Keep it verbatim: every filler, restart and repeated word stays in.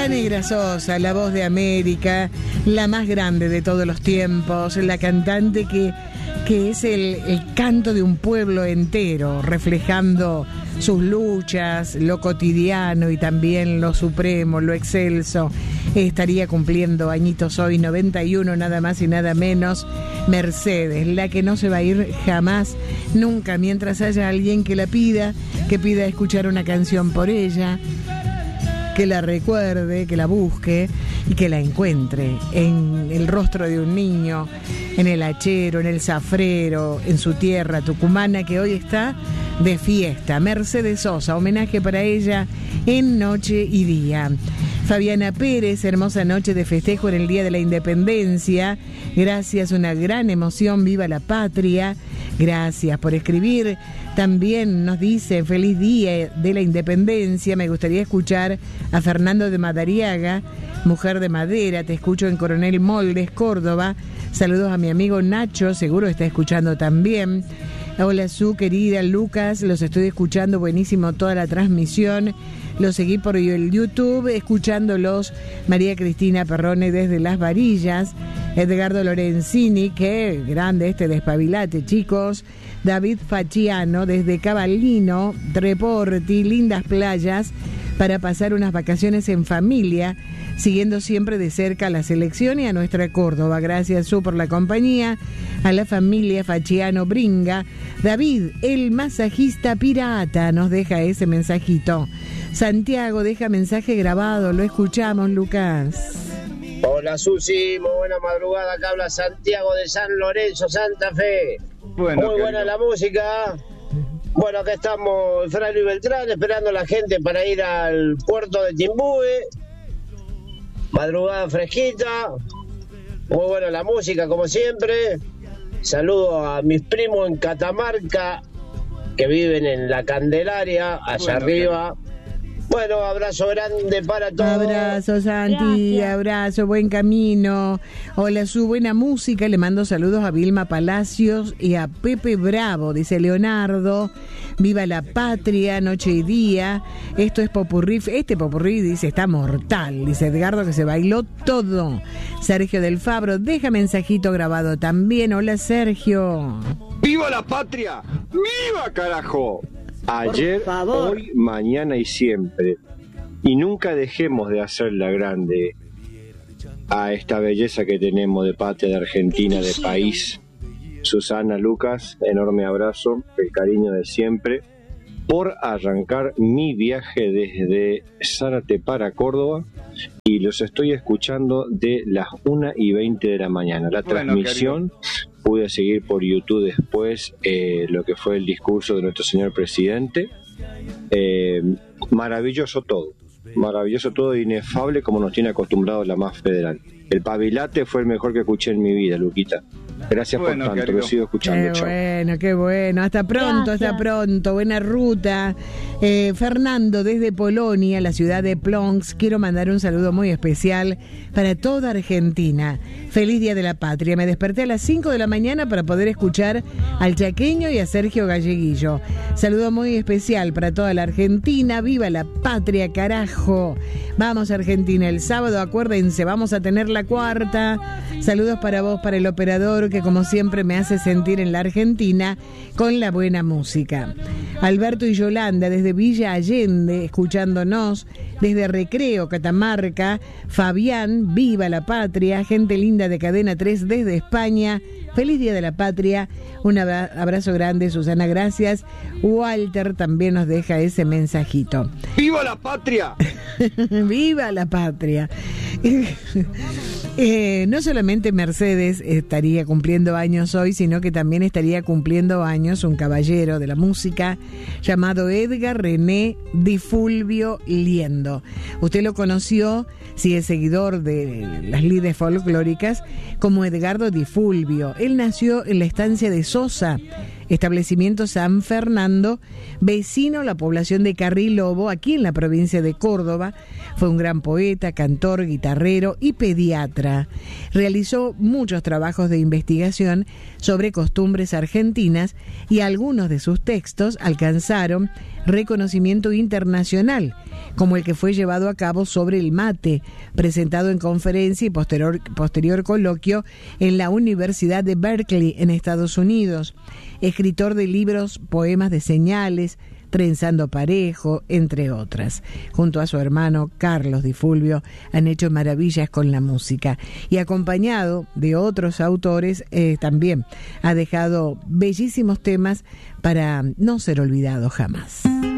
La Negra Sosa, la voz de América, la más grande de todos los tiempos, la cantante que, que es el, el canto de un pueblo entero, reflejando sus luchas, lo cotidiano y también lo supremo, lo excelso. Estaría cumpliendo añitos hoy, noventa y uno, nada más y nada menos. Mercedes, la que no se va a ir jamás, nunca, mientras haya alguien que la pida, que pida escuchar una canción por ella, que la recuerde, que la busque y que la encuentre en el rostro de un niño, en el hachero, en el zafrero, en su tierra tucumana, que hoy está de fiesta. Mercedes Sosa, homenaje para ella en Noche y Día. Fabiana Pérez, hermosa noche de festejo en el Día de la Independencia. Gracias, una gran emoción, viva la patria. Gracias por escribir. También nos dice, feliz Día de la Independencia. Me gustaría escuchar a Fernando de Madariaga, Mujer de Madera. Te escucho en Coronel Moldes, Córdoba. Saludos a mi amigo Nacho, seguro está escuchando también. Hola, su querida Lucas, los estoy escuchando, buenísimo toda la transmisión. Los seguí por el YouTube, escuchándolos. María Cristina Perrone desde Las Varillas. Edgardo Lorenzini, qué grande este despabilate, chicos. David Fachiano desde Caballino, Treporti, lindas playas para pasar unas vacaciones en familia, siguiendo siempre de cerca a la selección y a nuestra Córdoba. Gracias, Su, por la compañía. A la familia Fachiano Bringa. David, el masajista pirata, nos deja ese mensajito. Santiago deja mensaje grabado, lo escuchamos, Lucas. Hola, Susi, muy buena madrugada, acá habla Santiago de San Lorenzo, Santa Fe. Bueno, muy buena la música. Bueno, acá estamos Fran y Beltrán esperando a la gente para ir al puerto de Timbúe. Madrugada fresquita. Muy buena la música, como siempre. Saludo a mis primos en Catamarca, que viven en la Candelaria, allá bueno, arriba. Que... Bueno, abrazo grande para todos. Abrazo, Santi, gracias. Abrazo, buen camino. Hola, Su, buena música. Le mando saludos a Vilma Palacios y a Pepe Bravo, dice Leonardo. Viva la patria, noche y día. Esto es popurrí. Este popurrí, dice, está mortal. Dice Edgardo que se bailó todo. Sergio del Fabro, deja mensajito grabado también. Hola, Sergio. ¡Viva la patria! ¡Viva, carajo! Ayer, hoy, mañana y siempre. Y nunca dejemos de hacerla grande a esta belleza que tenemos de patria, de Argentina, de país. Susana, Lucas, enorme abrazo, el cariño de siempre. Por arrancar mi viaje desde Zárate para Córdoba y los estoy escuchando de las una y veinte de la mañana. La bueno, transmisión... Querido. Pude seguir por YouTube después eh, lo que fue el discurso de nuestro señor presidente. Eh, maravilloso todo, maravilloso todo, inefable como nos tiene acostumbrado la M A F Federal. El pabilate fue el mejor que escuché en mi vida, Luquita. Gracias bueno, por tanto, querido. Lo sigo escuchando. Qué Chau. bueno, qué bueno. Hasta pronto, Gracias. hasta pronto. Buena ruta. Eh, Fernando, desde Polonia, la ciudad de Plonsk, quiero mandar un saludo muy especial para toda Argentina. Feliz Día de la Patria. Me desperté a las cinco de la mañana para poder escuchar al Chaqueño y a Sergio Galleguillo. Saludo muy especial para toda la Argentina. Viva la patria, carajo. Vamos, Argentina. El sábado, acuérdense, vamos a tener la cuarta. Saludos para vos, para el operador, que como siempre me hace sentir en la Argentina con la buena música. Alberto y Yolanda desde Villa Allende, escuchándonos, desde Recreo, Catamarca. Fabián, viva la patria. Gente linda de Cadena tres desde España. Feliz Día de la Patria. Un abrazo grande, Susana, gracias. Walter también nos deja ese mensajito. ¡Viva la patria! ¡Viva la patria! Eh, no solamente Mercedes estaría cumpliendo años hoy, sino que también estaría cumpliendo años un caballero de la música llamado Edgar René Di Fulvio Liendo. Usted lo conoció, si es seguidor de las lides folclóricas, como Edgardo Di Fulvio. Él nació en la estancia de Sosa, establecimiento San Fernando, vecino a la población de Carrilobo, aquí en la provincia de Córdoba. Fue un gran poeta, cantor, guitarrero y pediatra. Realizó muchos trabajos de investigación sobre costumbres argentinas y algunos de sus textos alcanzaron reconocimiento internacional, como el que fue llevado a cabo sobre el mate, presentado en conferencia y posterior, posterior coloquio en la Universidad de Berkeley, en Estados Unidos. Escritor de libros, poemas de señales, Trenzando Parejo, entre otras. Junto a su hermano Carlos Di Fulvio han hecho maravillas con la música y acompañado de otros autores eh, también ha dejado bellísimos temas para no ser olvidados jamás.